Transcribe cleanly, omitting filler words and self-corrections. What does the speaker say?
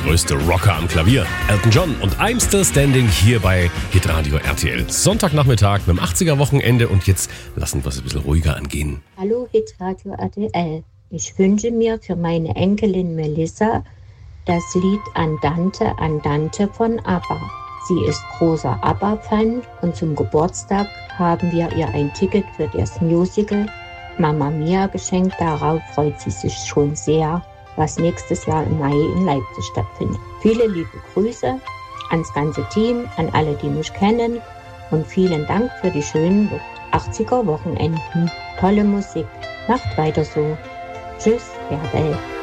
größte Rocker am Klavier. Elton John und I'm Still Standing hier bei Hitradio RTL. Sonntagnachmittag mit dem 80er-Wochenende und jetzt lassen wir es ein bisschen ruhiger angehen. Hallo Hitradio RTL. Ich wünsche mir für meine Enkelin Melissa das Lied Andante von ABBA. Sie ist großer ABBA-Fan und zum Geburtstag haben wir ihr ein Ticket für das Musical Mamma Mia geschenkt. Darauf freut sie sich schon sehr, was nächstes Jahr im Mai in Leipzig stattfindet. Viele liebe Grüße ans ganze Team, an alle, die mich kennen und vielen Dank für die schönen 80er-Wochenenden. Tolle Musik. Macht weiter so. Tschüss, Bärbel.